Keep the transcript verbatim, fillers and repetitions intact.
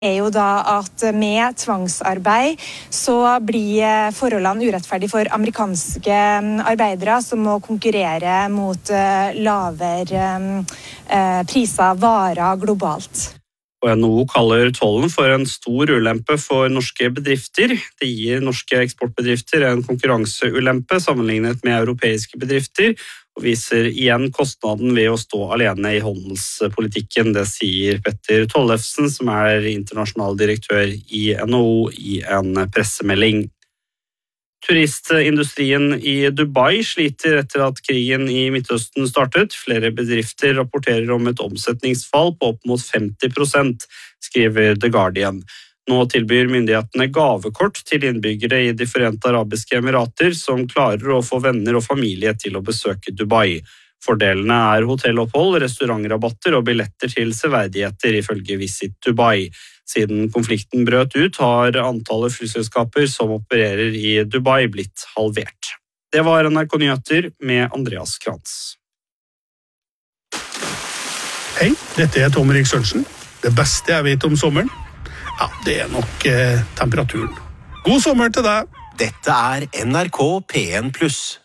er jo da at med tvangsarbeid så blir forholdene urettferdige for amerikanske arbeidere som må konkurrere mot lavere priser, varer globalt. Og N H O kaller tollen for en stor ulempe for norske bedrifter. Det gir norske eksportbedrifter en konkurranseulempe sammenlignet med europeiske bedrifter, og viser igjen kostnaden ved å stå alene i handelspolitikken. Det sier Petter Tollefsen, som er internasjonal direktør i N H O, i en pressemelding. Turistindustrien i Dubai sliter etter at krigen i Midtøsten startet. Flere bedrifter rapporterer om et omsetningsfall på opp mot femti prosent, skriver The Guardian. Nå tilbyr myndighetene gavekort til innbyggere i De Forente Arabiske Emirater som klarer å få venner og familie til å besøke Dubai. Fordelene er hotellopphold, restaurantrabatter og billetter til severdigheter, ifølge Visit Dubai. Siden konflikten brøt ut, har antallet flyselskaper som opererer i Dubai blitt halvert. Det var N R K Nyheter med Andreas Krantz. Hei, dette er Tom Erik Sørensen. Det beste jeg vet om sommeren, ja, det er nok eh, temperaturen. God sommer til deg! Dette er N R K P en pluss.